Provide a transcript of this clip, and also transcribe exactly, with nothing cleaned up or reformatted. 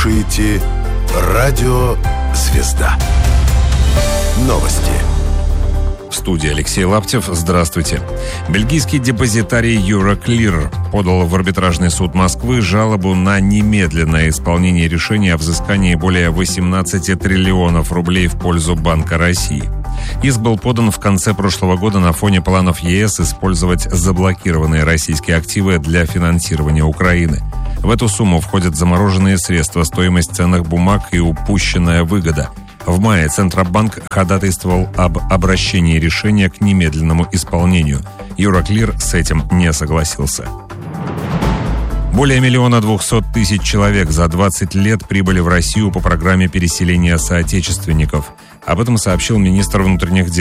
слушаете «Радио Звезда». Новости. В студии Алексей Лаптев. Здравствуйте. Бельгийский депозитарий Euroclear подал в арбитражный суд Москвы жалобу на немедленное исполнение решения о взыскании более восемнадцати триллионов рублей в пользу Банка России. Иск был подан в конце прошлого года на фоне планов ЕС использовать заблокированные российские активы для финансирования Украины. В эту сумму входят замороженные средства, стоимость ценных бумаг и упущенная выгода. В мае Центробанк ходатайствовал об обращении решения к немедленному исполнению. Euroclear с этим не согласился. Более миллиона двухсот тысяч человек за двадцать лет прибыли в Россию по программе переселения соотечественников. Об этом сообщил министр внутренних дел